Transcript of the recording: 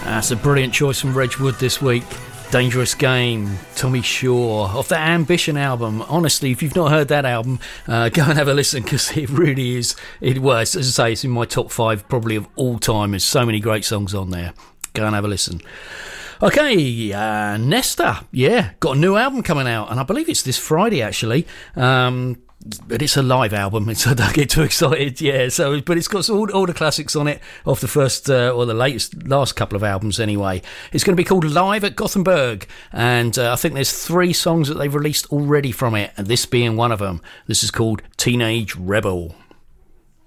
That's a brilliant choice from Reg Wood this week. Dangerous Game, Tommy Shaw, off that Ambition album. Honestly, if you've not heard that album, go and have a listen, because it really is. It was, as I say, it's in my top 5 probably of all time. There's so many great songs on there. Go and have a listen. Okay, Nesta, yeah, got a new album coming out, and I believe it's this Friday actually. But it's a live album, so don't get too excited. Yeah, so but it's got all the classics on it off the first or the last couple of albums anyway. It's going to be called Live at Gothenburg, and I think there's 3 songs that they've released already from it, and this being one of them. This is called Teenage Rebel.